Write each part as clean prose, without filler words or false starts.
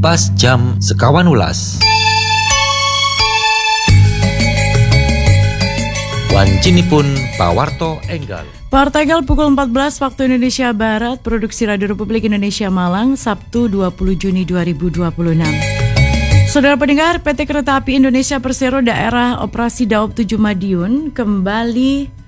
pas jam sekawan ulas. Wancinipun Pawarto Enggal. Pawarto Enggal pukul 14 waktu Indonesia Barat, Produksi Radio Republik Indonesia Malang, Sabtu 20 Juni 2026. Saudara pendengar, PT Kereta Api Indonesia Persero Daerah Operasi Daob 7 Madiun kembali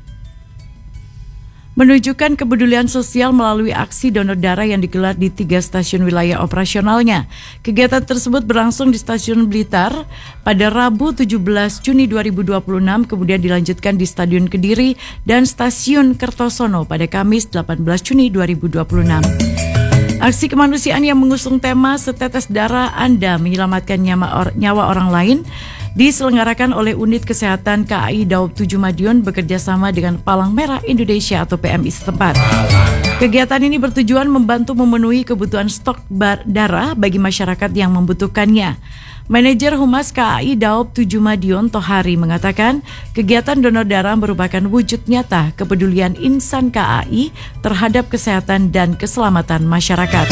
menunjukkan kepedulian sosial melalui aksi donor darah yang digelar di 3 stasiun wilayah operasionalnya. Kegiatan tersebut berlangsung di Stasiun Blitar pada Rabu 17 Juni 2026, kemudian dilanjutkan di Stadion Kediri dan Stasiun Kertosono pada Kamis 18 Juni 2026. Aksi kemanusiaan yang mengusung tema Setetes Darah Anda Menyelamatkan Nyawa Orang Lain diselenggarakan oleh Unit Kesehatan KAI Daob 7 Madiun bekerjasama dengan Palang Merah Indonesia atau PMI setempat. Kegiatan ini bertujuan membantu memenuhi kebutuhan stok darah bagi masyarakat yang membutuhkannya. Manajer Humas KAI Daob 7 Madiun Tohari mengatakan kegiatan donor darah merupakan wujud nyata kepedulian insan KAI terhadap kesehatan dan keselamatan masyarakat.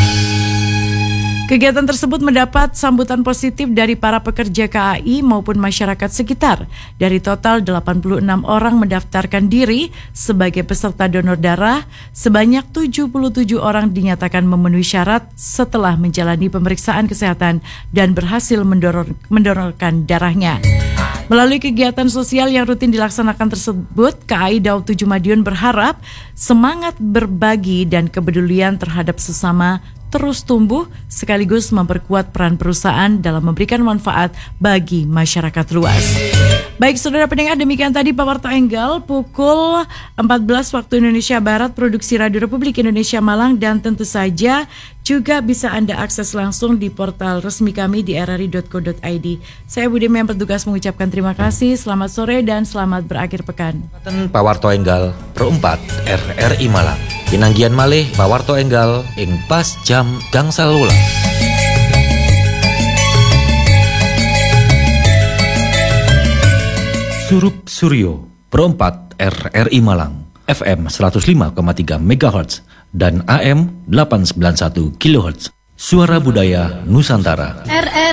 Kegiatan tersebut mendapat sambutan positif dari para pekerja KAI maupun masyarakat sekitar. Dari total 86 orang mendaftarkan diri sebagai peserta donor darah, sebanyak 77 orang dinyatakan memenuhi syarat setelah menjalani pemeriksaan kesehatan dan berhasil mendonorkan darahnya. Melalui kegiatan sosial yang rutin dilaksanakan tersebut, KAI Daob 7 Madiun berharap semangat berbagi dan kepedulian terhadap sesama terus tumbuh sekaligus memperkuat peran perusahaan dalam memberikan manfaat bagi masyarakat luas. Baik saudara pendengar, demikian tadi Pawarto Enggal pukul 14 waktu Indonesia Barat, Produksi Radio Republik Indonesia Malang, dan tentu saja juga bisa Anda akses langsung di portal resmi kami di rri.co.id. Saya Budi yang bertugas mengucapkan terima kasih, selamat sore dan selamat berakhir pekan. Pawarto Enggal Pro 4 RRI Malang. Pinanggian malih Pawarto Enggal ing pas jam gangsal ulas. Surup Suryo Pro 4 RRI Malang, FM 105,3 MHz dan AM 891 kHz. Suara Budaya Nusantara.